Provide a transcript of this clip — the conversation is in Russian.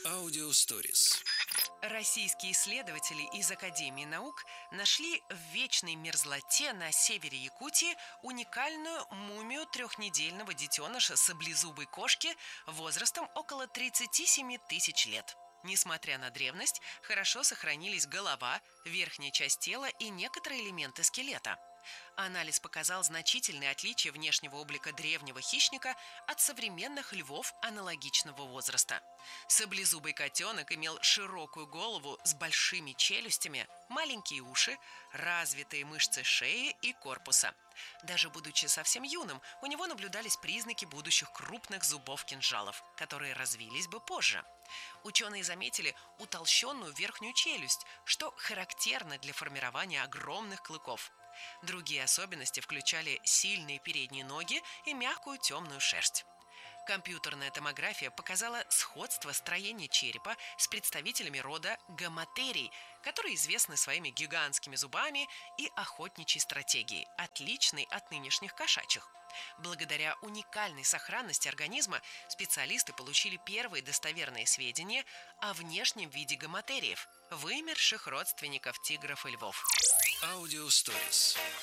Аудиосторис. Российские исследователи из Академии наук нашли в вечной мерзлоте на севере Якутии уникальную мумию трехнедельного детеныша саблезубой кошки возрастом около 37 тысяч лет. Несмотря на древность, хорошо сохранились голова, верхняя часть тела и некоторые элементы скелета. Анализ показал значительные отличия внешнего облика древнего хищника от современных львов аналогичного возраста. Саблезубый котенок имел широкую голову с большими челюстями, маленькие уши, развитые мышцы шеи и корпуса. Даже будучи совсем юным, у него наблюдались признаки будущих крупных зубов-кинжалов, которые развились бы позже. Ученые заметили утолщенную верхнюю челюсть, что характерно для формирования огромных клыков. Другие особенности включали сильные передние ноги и мягкую темную шерсть. Компьютерная томография показала сходство строения черепа с представителями рода гоматерий, которые известны своими гигантскими зубами и охотничьей стратегией, отличной от нынешних кошачьих. Благодаря уникальной сохранности организма специалисты получили первые достоверные сведения о внешнем виде гоматериев, вымерших родственников тигров и львов. Аудиосторис.